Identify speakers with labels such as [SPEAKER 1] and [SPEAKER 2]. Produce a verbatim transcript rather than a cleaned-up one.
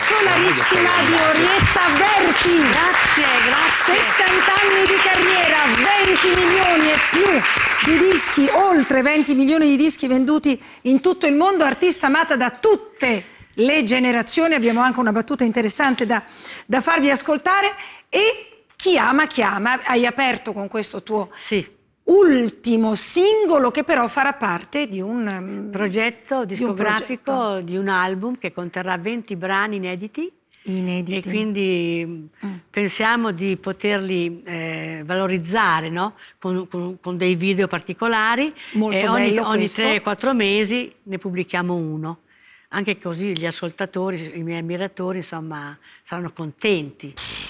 [SPEAKER 1] solarissima di Orietta Berti.
[SPEAKER 2] Grazie, grazie.
[SPEAKER 1] sessanta anni di carriera, venti milioni e più di dischi, oltre venti milioni di dischi venduti in tutto il mondo, artista amata da tutte le generazioni. Abbiamo anche una battuta interessante da, da farvi ascoltare. E chi ama chiama. Hai aperto con questo tuo
[SPEAKER 2] Sì.
[SPEAKER 1] ultimo singolo, che però farà parte di un
[SPEAKER 2] progetto discografico,
[SPEAKER 1] di un, progetto.
[SPEAKER 2] di un album che conterrà venti brani inediti.
[SPEAKER 1] Inediti.
[SPEAKER 2] E quindi mm. pensiamo di poterli eh, valorizzare, no? con, con, con dei video particolari.
[SPEAKER 1] Molto
[SPEAKER 2] e ogni,
[SPEAKER 1] bello
[SPEAKER 2] ogni
[SPEAKER 1] questo.
[SPEAKER 2] tre quattro mesi ne pubblichiamo uno. Anche così gli ascoltatori, i miei ammiratori, insomma, saranno contenti.